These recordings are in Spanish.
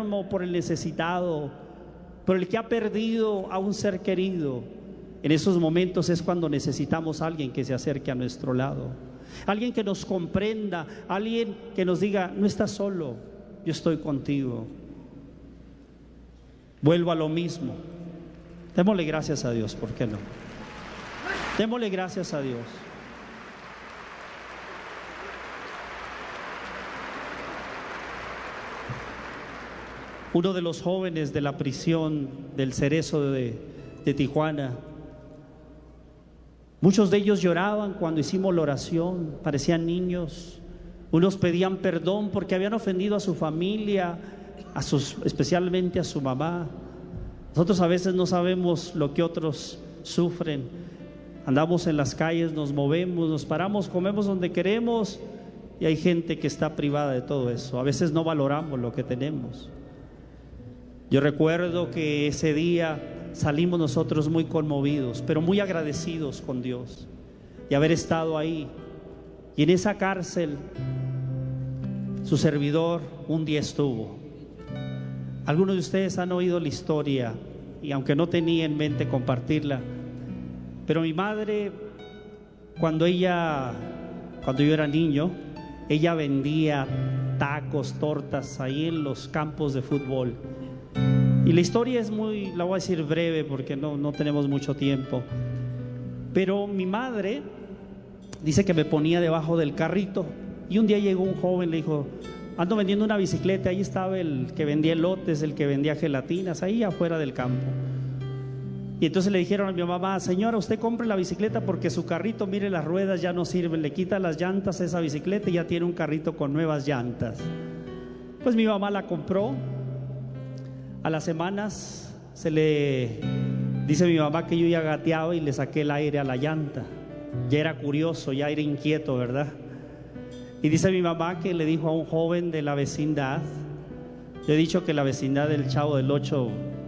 enfermo, por el necesitado, por el que ha perdido a un ser querido. En esos momentos es cuando necesitamos a alguien que se acerque a nuestro lado, alguien que nos comprenda, alguien que nos diga: no estás solo, yo estoy contigo. Vuelvo a lo mismo. Démosle gracias a Dios, ¿por qué no? Démosle gracias a Dios. Uno de los jóvenes de la prisión del Cerezo de Tijuana, muchos de ellos lloraban cuando hicimos la oración, parecían niños. Unos pedían perdón porque habían ofendido a su familia, especialmente a su mamá. Nosotros a veces no sabemos lo que otros sufren. Andamos en las calles, nos movemos, nos paramos, comemos donde queremos, y hay gente que está privada de todo eso. A veces no valoramos lo que tenemos. Yo recuerdo que ese día salimos nosotros muy conmovidos, pero muy agradecidos con Dios y haber estado ahí. Y en esa cárcel, su servidor un día estuvo. Algunos de ustedes han oído la historia, y aunque no tenía en mente compartirla, pero mi madre, cuando yo era niño, ella vendía tacos, tortas ahí en los campos de fútbol. Y la historia es la voy a decir breve porque no tenemos mucho tiempo. Pero mi madre dice que me ponía debajo del carrito, y un día llegó un joven, le dijo: ando vendiendo una bicicleta. Ahí estaba el que vendía elotes, el que vendía gelatinas, ahí afuera del campo. Y entonces le dijeron a mi mamá: señora, usted compre la bicicleta porque su carrito, mire, las ruedas ya no sirven, le quita las llantas a esa bicicleta y ya tiene un carrito con nuevas llantas. Pues mi mamá la compró. A las semanas dice mi mamá que yo ya gateaba y le saqué el aire a la llanta. Ya era curioso, ya era inquieto, ¿verdad? Y dice mi mamá que le dijo a un joven de la vecindad, yo he dicho que la vecindad del Chavo del Ocho,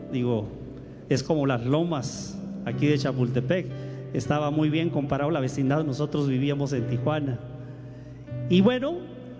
es como las lomas aquí de Chapultepec. Estaba muy bien comparado a la vecindad, nosotros vivíamos en Tijuana. Y bueno,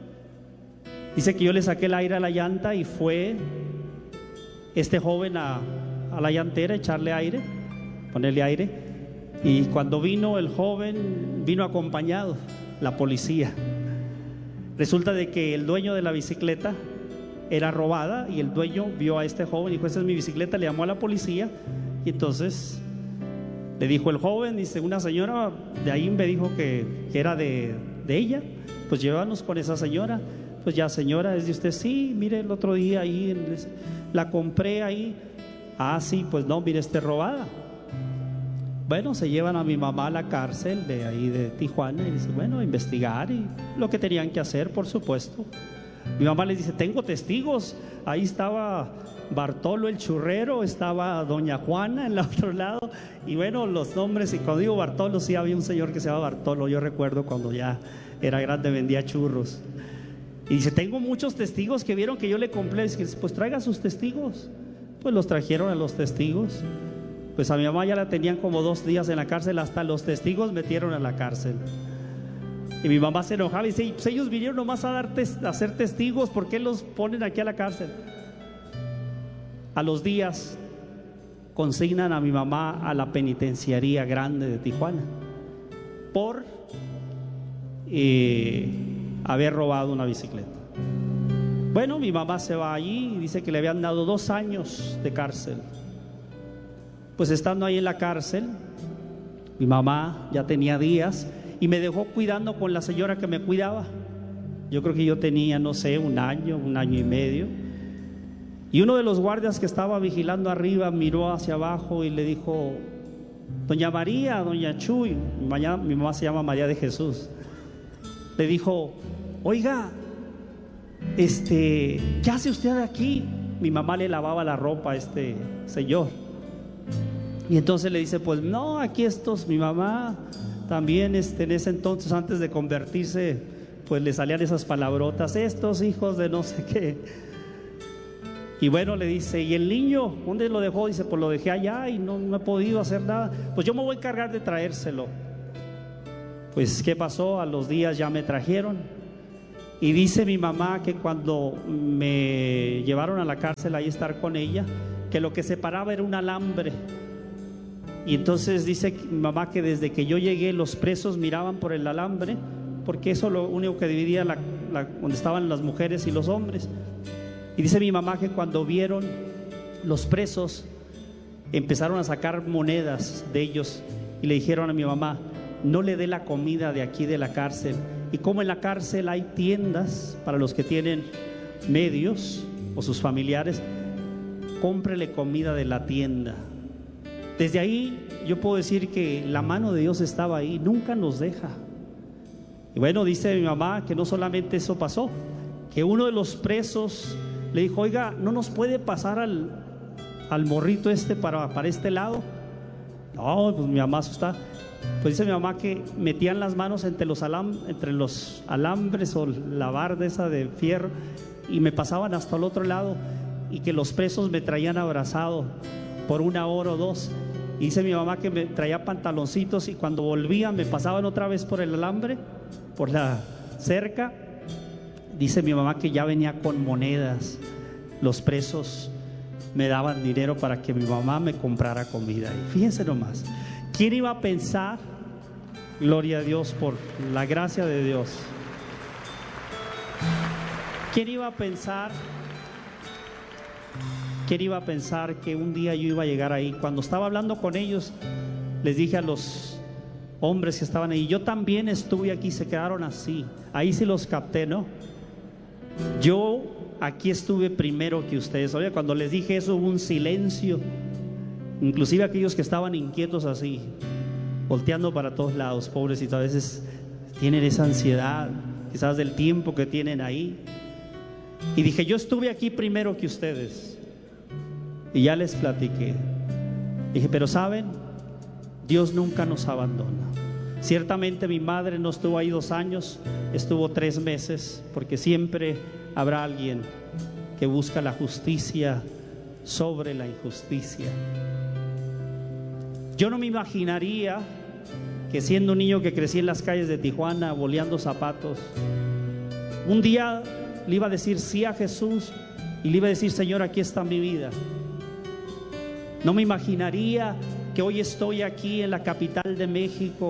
dice que yo le saqué el aire a la llanta y fue este joven a la llantera, echarle aire, ponerle aire. Y cuando vino el joven, vino acompañado la policía. Resulta de que el dueño de la bicicleta era robada, y el dueño vio a este joven y dijo: esa es mi bicicleta. Le llamó a la policía, y entonces le dijo el joven, dice: una señora de ahí me dijo que era de ella, pues llévanos con esa señora. Pues ya, señora, ¿es de usted? Sí, mire, el otro día ahí la compré ahí. Ah, sí, pues no, mire, robada. Bueno, se llevan a mi mamá a la cárcel de ahí de Tijuana, y dice: bueno, a investigar, y lo que tenían que hacer, por supuesto. Mi mamá les dice: tengo testigos, ahí estaba Bartolo el churrero, estaba doña Juana en el otro lado, y bueno, los nombres. Y cuando digo Bartolo, sí, había un señor que se llama Bartolo, yo recuerdo cuando ya era grande, vendía churros. Y dice: tengo muchos testigos que vieron que yo le compré. Dice: pues traiga sus testigos. Pues los trajeron a los testigos. Pues a mi mamá ya la tenían como 2 días en la cárcel, hasta los testigos metieron a la cárcel. Y mi mamá se enojaba y dice: pues ellos vinieron nomás a ser testigos, ¿por qué los ponen aquí a la cárcel? A los días consignan a mi mamá a la penitenciaría grande de Tijuana por haber robado una bicicleta. Bueno, mi mamá se va allí y dice que le habían dado 2 años de cárcel. Pues estando ahí en la cárcel, mi mamá ya tenía días y me dejó cuidando con la señora que me cuidaba. Yo creo que yo tenía, no sé, 1 año y medio. Y uno de los guardias que estaba vigilando arriba miró hacia abajo y le dijo: doña María, doña Chuy, mi mamá se llama María de Jesús. Le dijo: oiga, ¿qué hace usted aquí? Mi mamá le lavaba la ropa a este señor. Y entonces le dice: pues no, aquí mi mamá también en ese entonces, antes de convertirse, pues le salían esas palabrotas: estos hijos de no sé qué. Y bueno, le dice: ¿y el niño dónde lo dejó? Dice: pues lo dejé allá y no he podido hacer nada. Pues yo me voy a encargar de traérselo. Pues ¿qué pasó? A los días ya me trajeron. Y dice mi mamá que cuando me llevaron a la cárcel ahí a estar con ella, que lo que separaba era un alambre. Y entonces dice mi mamá que desde que yo llegué los presos miraban por el alambre, porque eso es lo único que dividía donde estaban las mujeres y los hombres. Y dice mi mamá que cuando vieron los presos empezaron a sacar monedas de ellos y le dijeron a mi mamá: no le dé la comida de aquí de la cárcel. Y como en la cárcel hay tiendas para los que tienen medios o sus familiares, cómprele comida de la tienda. Desde ahí yo puedo decir que la mano de Dios estaba ahí, nunca nos deja. Y bueno, dice mi mamá que no solamente eso pasó, que uno de los presos le dijo: oiga, ¿no nos puede pasar al morrito para este lado? No, pues mi mamá asustada. Pues dice mi mamá que metían las manos entre los alambres o la barda esa de fierro y me pasaban hasta el otro lado, y que los presos me traían abrazado por 1 hora o 2. Y dice mi mamá que me traía pantaloncitos, y cuando volvía me pasaban otra vez por el alambre, por la cerca. Dice mi mamá que ya venía con monedas. Los presos me daban dinero para que mi mamá me comprara comida. Y fíjense nomás, ¿quién iba a pensar? Gloria a Dios por la gracia de Dios. ¿Quién iba a pensar? ¿Quién iba a pensar que un día yo iba a llegar ahí? Cuando estaba hablando con ellos, les dije a los hombres que estaban ahí: yo también estuve aquí. Se quedaron así. Ahí sí los capté, ¿no? Yo aquí estuve primero que ustedes. Oye, cuando les dije eso hubo un silencio. Inclusive aquellos que estaban inquietos así, volteando para todos lados, pobrecitos. A veces tienen esa ansiedad, quizás del tiempo que tienen ahí. Y dije: yo estuve aquí primero que ustedes. Y ya les platiqué. Dije: pero saben, Dios nunca nos abandona. Ciertamente mi madre no estuvo ahí 2 años, estuvo 3 meses, porque siempre habrá alguien que busca la justicia sobre la injusticia. Yo no me imaginaría que, siendo un niño que crecí en las calles de Tijuana boleando zapatos, un día le iba a decir sí a Jesús y le iba a decir: Señor, aquí está mi vida. No me imaginaría que hoy estoy aquí en la capital de México,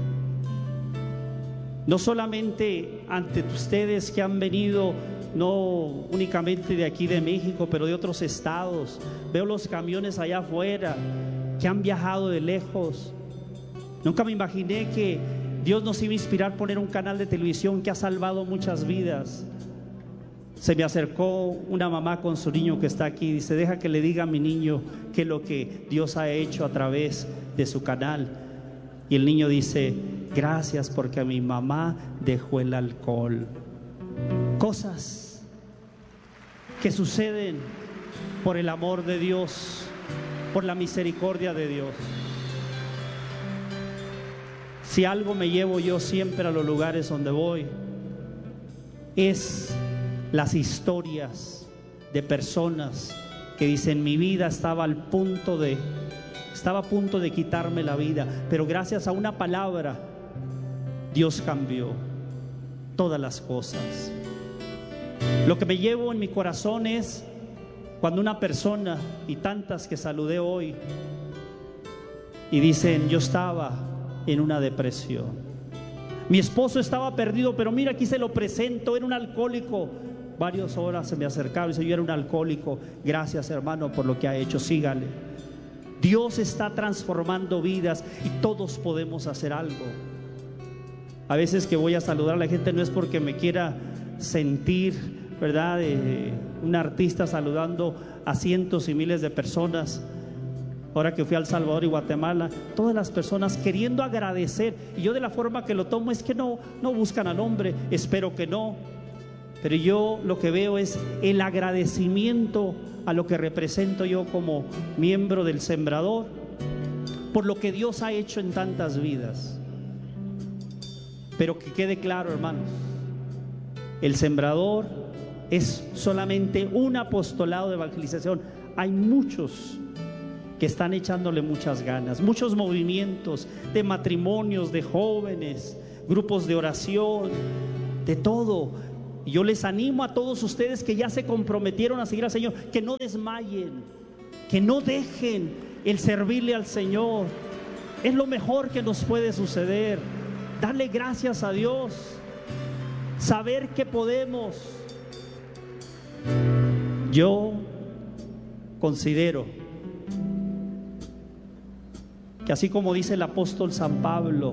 no solamente ante ustedes que han venido no únicamente de aquí de México, pero de otros estados. Veo los camiones allá afuera que han viajado de lejos. Nunca me imaginé que Dios nos iba a inspirar a poner un canal de televisión que ha salvado muchas vidas. Se me acercó una mamá con su niño que está aquí. Dice: deja que le diga a mi niño qué es lo que Dios ha hecho a través de su canal. Y el niño dice: gracias, porque mi mamá dejó el alcohol. Cosas que suceden por el amor de Dios, por la misericordia de Dios. Si algo me llevo yo siempre a los lugares donde voy, es las historias de personas que dicen: mi vida estaba a punto de quitarme la vida, pero gracias a una palabra Dios cambió todas las cosas. Lo que me llevo en mi corazón es cuando una persona, y tantas que saludé hoy, y dicen: yo estaba en una depresión, mi esposo estaba perdido, pero mira, aquí se lo presento, era un alcohólico. Varias horas se me acercaron y dice: yo era un alcohólico, gracias hermano por lo que ha hecho, sígale. Dios está transformando vidas y todos podemos hacer algo. A veces que voy a saludar a la gente no es porque me quiera sentir, ¿verdad?, un artista saludando a cientos y miles de personas. Ahora que fui a El Salvador y Guatemala, todas las personas queriendo agradecer, y yo de la forma que lo tomo es que no buscan al hombre, espero que no, pero yo lo que veo es el agradecimiento a lo que represento yo como miembro del Sembrador, por lo que Dios ha hecho en tantas vidas. Pero que quede claro, hermanos, el Sembrador es solamente un apostolado de evangelización. Hay muchos que están echándole muchas ganas, muchos movimientos de matrimonios, de jóvenes, grupos de oración, de todo. Y yo les animo a todos ustedes que ya se comprometieron a seguir al Señor, que no desmayen, que no dejen el servirle al Señor. Es lo mejor que nos puede suceder. Darle gracias a Dios, saber que podemos. Yo considero que así como dice el apóstol San Pablo,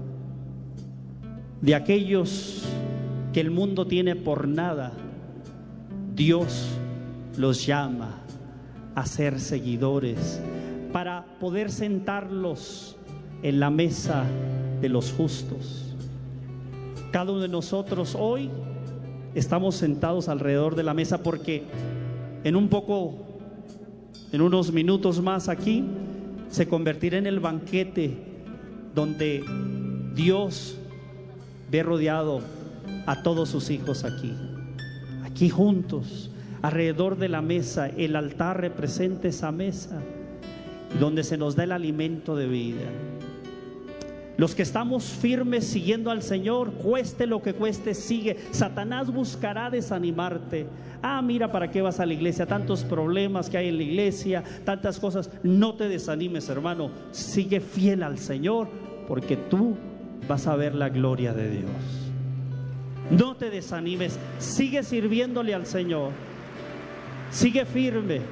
de aquellos que el mundo tiene por nada, Dios los llama a ser seguidores para poder sentarlos en la mesa de los justos. Cada uno de nosotros hoy estamos sentados alrededor de la mesa porque en unos minutos más aquí se convertirá en el banquete donde Dios ve rodeado a todos sus hijos aquí juntos, alrededor de la mesa. El altar representa esa mesa donde se nos da el alimento de vida. Los que estamos firmes siguiendo al Señor, cueste lo que cueste, sigue. Satanás buscará desanimarte. Mira, ¿para qué vas a la iglesia? Tantos problemas que hay en la iglesia, tantas cosas. No te desanimes, hermano. Sigue fiel al Señor, porque tú vas a ver la gloria de Dios. No te desanimes, sigue sirviéndole al Señor. Sigue firme.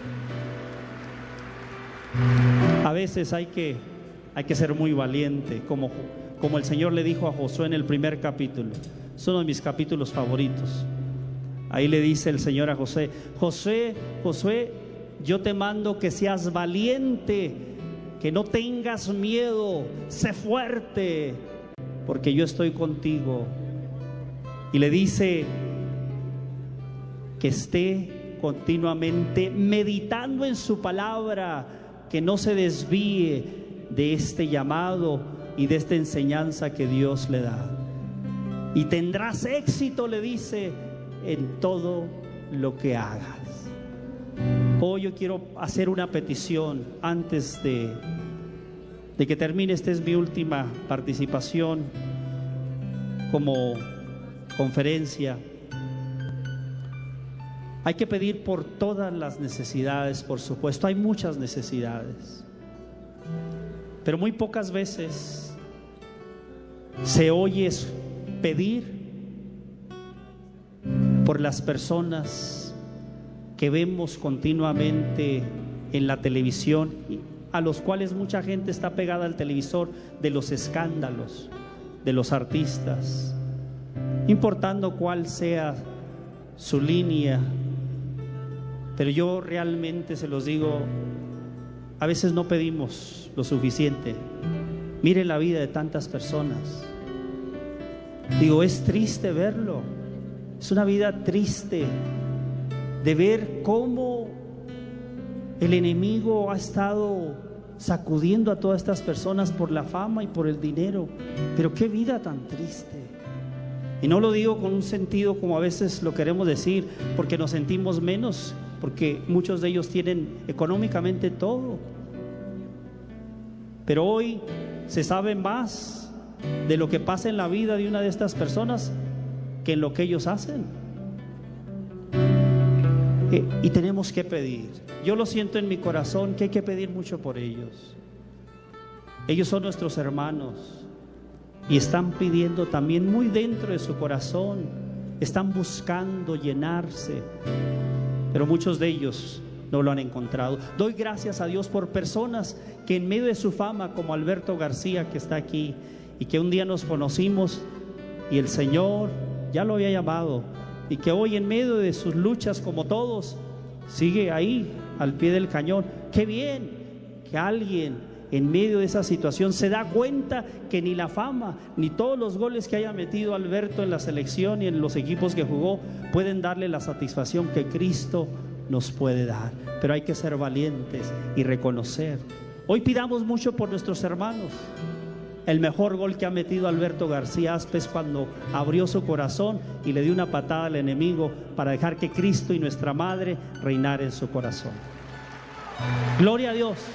A veces hay que ser muy valiente, como el Señor le dijo a Josué en el primer capítulo. Es uno de mis capítulos favoritos. Ahí le dice el Señor a Josué: Josué, yo te mando que seas valiente, que no tengas miedo, sé fuerte, porque yo estoy contigo. Y le dice que esté continuamente meditando en su palabra, que no se desvíe de este llamado y de esta enseñanza que Dios le da. Y tendrás éxito, le dice, en todo lo que hagas. Hoy yo quiero hacer una petición antes de que termine. Esta es mi última participación como conferencia. Hay que pedir por todas las necesidades, por supuesto. Hay muchas necesidades, pero muy pocas veces se oye pedir por las personas que vemos continuamente en la televisión, a los cuales mucha gente está pegada al televisor, de los escándalos de los artistas, importando cuál sea su línea. Pero yo realmente se los digo, a veces no pedimos lo suficiente. Mire la vida de tantas personas. Digo, es triste verlo. Es una vida triste de ver cómo el enemigo ha estado sacudiendo a todas estas personas por la fama y por el dinero. Pero qué vida tan triste. Y no lo digo con un sentido como a veces lo queremos decir, porque nos sentimos menos, porque muchos de ellos tienen económicamente todo. Pero hoy se sabe más de lo que pasa en la vida de una de estas personas que en lo que ellos hacen. Y tenemos que pedir. Yo lo siento en mi corazón que hay que pedir mucho por ellos. Ellos son nuestros hermanos y están pidiendo también muy dentro de su corazón. Están buscando llenarse, pero muchos de ellos no lo han encontrado. Doy gracias a Dios por personas que en medio de su fama, como Alberto García, que está aquí, y que un día nos conocimos y el Señor ya lo había llamado, y que hoy en medio de sus luchas, como todos, sigue ahí al pie del cañón. Qué bien que alguien en medio de esa situación se da cuenta que ni la fama ni todos los goles que haya metido Alberto en la selección y en los equipos que jugó pueden darle la satisfacción que Cristo nos puede dar. Pero hay que ser valientes y reconocer. Hoy pidamos mucho por nuestros hermanos. El mejor gol que ha metido Alberto García Aspes cuando abrió su corazón y le dio una patada al enemigo para dejar que Cristo y nuestra Madre reinara en su corazón. Gloria a Dios.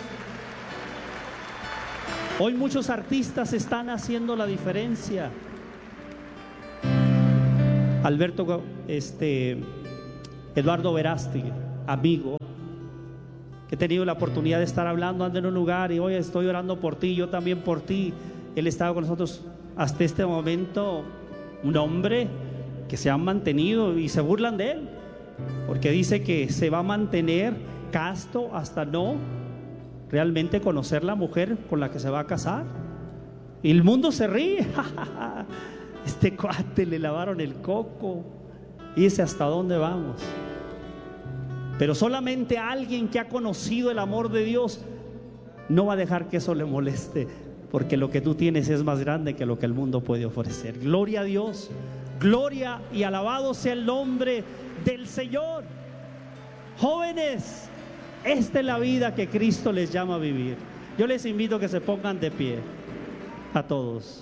Hoy muchos artistas están haciendo la diferencia. Alberto Eduardo Verástig, amigo, que he tenido la oportunidad de estar hablando, ando en un lugar y hoy estoy orando por ti, yo también por ti. Él estaba con nosotros hasta este momento, un hombre que se ha mantenido y se burlan de él, porque dice que se va a mantener casto hasta no realmente conocer la mujer con la que se va a casar. Y el mundo se ríe. Este cuate le lavaron el coco. Y dice, ¿hasta dónde vamos? Pero solamente alguien que ha conocido el amor de Dios no va a dejar que eso le moleste, porque lo que tú tienes es más grande que lo que el mundo puede ofrecer. Gloria a Dios, gloria y alabado sea el nombre del Señor. Jóvenes, esta es la vida que Cristo les llama a vivir. Yo les invito a que se pongan de pie, a todos.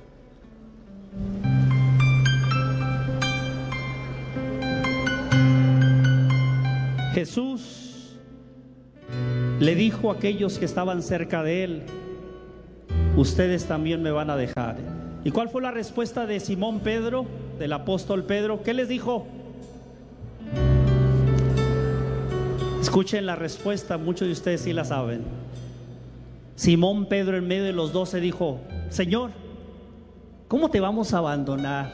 Jesús le dijo a aquellos que estaban cerca de él, ustedes también me van a dejar. ¿Y cuál fue la respuesta de Simón Pedro, del apóstol Pedro? ¿Qué les dijo? Escuchen la respuesta, muchos de ustedes sí la saben. Simón Pedro, en medio de los 12, dijo, Señor, ¿cómo te vamos a abandonar?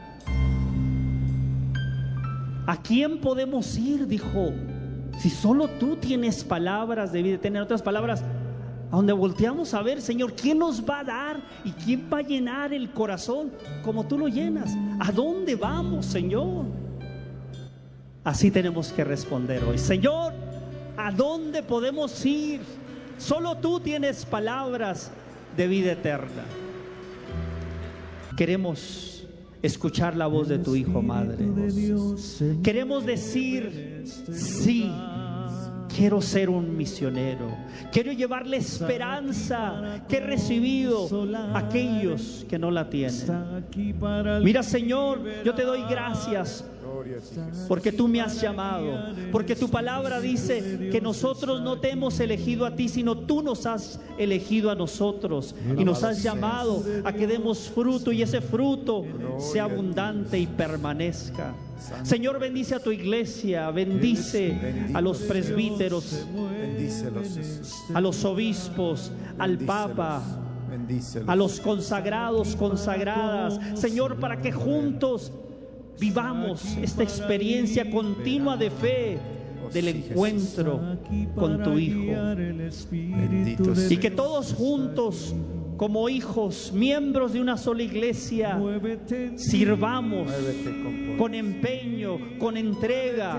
¿A quién podemos ir? Dijo, si solo tú tienes palabras de vida eterna. En otras palabras, a donde volteamos a ver, Señor, ¿quién nos va a dar y quién va a llenar el corazón como tú lo llenas? ¿A dónde vamos, Señor? Así tenemos que responder hoy. Señor, ¿a dónde podemos ir? Solo tú tienes palabras de vida eterna. Queremos escuchar la voz de tu Hijo, Madre. Queremos decir, sí, quiero ser un misionero. Quiero llevarle esperanza que he recibido a aquellos que no la tienen. Mira, Señor, yo te doy gracias porque tú me has llamado, porque tu palabra dice que nosotros no te hemos elegido a ti, sino tú nos has elegido a nosotros y nos has llamado a que demos fruto y ese fruto sea abundante y permanezca. Señor, bendice a tu iglesia, bendice a los presbíteros, a los obispos, al Papa, a los consagrados, consagradas, Señor, para que juntos vivamos esta experiencia continua de fe del encuentro con tu Hijo, y que todos juntos como hijos, miembros de una sola iglesia, sirvamos con empeño, con entrega,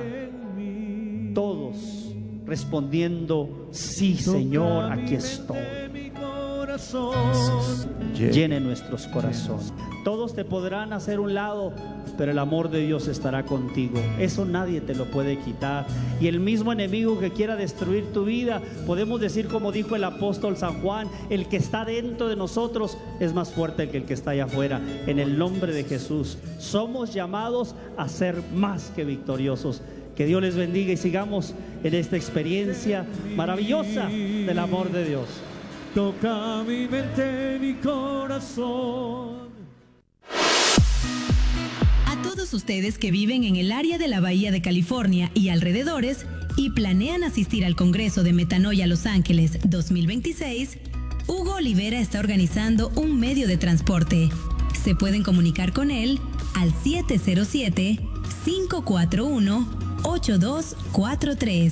todos respondiendo, sí, Señor, aquí estoy. Llene nuestros corazones. Todos te podrán hacer un lado, pero el amor de Dios estará contigo. Eso nadie te lo puede quitar. Y el mismo enemigo que quiera destruir tu vida, podemos decir como dijo el apóstol San Juan, el que está dentro de nosotros es más fuerte que el que está allá afuera. En el nombre de Jesús somos llamados a ser más que victoriosos. Que Dios les bendiga y sigamos en esta experiencia maravillosa del amor de Dios. Toca mi mente, mi corazón. A todos ustedes que viven en el área de la Bahía de California y alrededores y planean asistir al Congreso de Metanoia Los Ángeles 2026, Hugo Olivera está organizando un medio de transporte. Se pueden comunicar con él al 707-541-8243.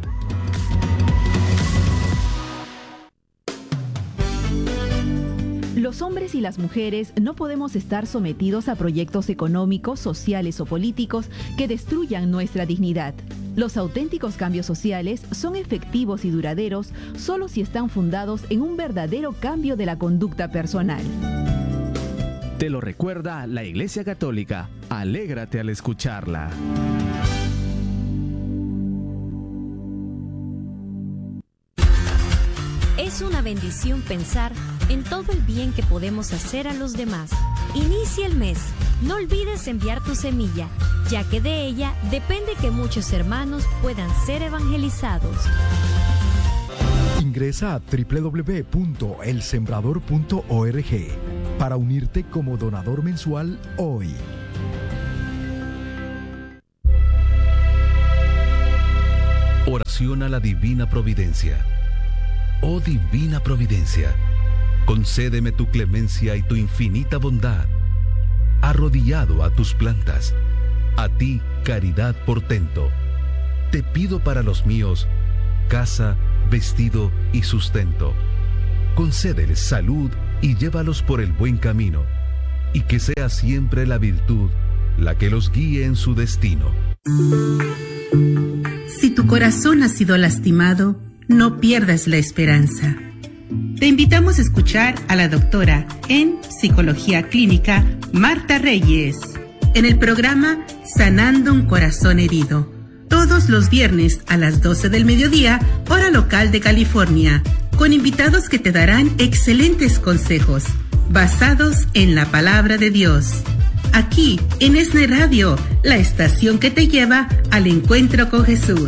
Los hombres y las mujeres no podemos estar sometidos a proyectos económicos, sociales o políticos que destruyan nuestra dignidad. Los auténticos cambios sociales son efectivos y duraderos solo si están fundados en un verdadero cambio de la conducta personal. Te lo recuerda la Iglesia Católica. Alégrate al escucharla. Es una bendición pensar en todo el bien que podemos hacer a los demás. Inicia el mes. No olvides enviar tu semilla, ya que de ella depende que muchos hermanos puedan ser evangelizados. Ingresa a www.elsembrador.org para unirte como donador mensual hoy. Oración a la Divina Providencia. Oh Divina Providencia, concédeme tu clemencia y tu infinita bondad. Arrodillado a tus plantas, a ti, caridad portento, te pido para los míos casa, vestido y sustento. Concédeles salud y llévalos por el buen camino, y que sea siempre la virtud la que los guíe en su destino. Si tu corazón ha sido lastimado, no pierdas la esperanza. Te invitamos a escuchar a la doctora en Psicología Clínica, Marta Reyes, en el programa Sanando un Corazón Herido, todos los viernes a las 12 del mediodía, hora local de California, con invitados que te darán excelentes consejos, basados en la palabra de Dios. Aquí, en ESNE Radio, la estación que te lleva al encuentro con Jesús.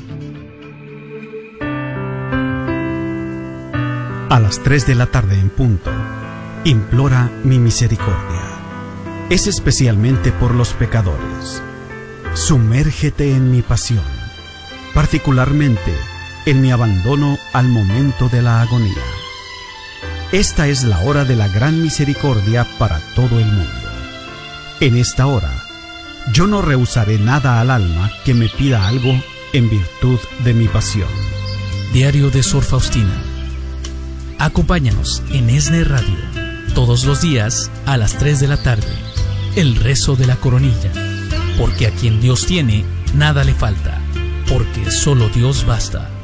A las 3 de la tarde en punto, implora mi misericordia. Es especialmente por los pecadores. Sumérgete en mi pasión, particularmente en mi abandono al momento de la agonía. Esta es la hora de la gran misericordia para todo el mundo. En esta hora, yo no rehusaré nada al alma que me pida algo en virtud de mi pasión. Diario de Sor Faustina. Acompáñanos en ESNE Radio, todos los días a las 3 de la tarde. El rezo de la coronilla. Porque a quien Dios tiene, nada le falta. Porque solo Dios basta.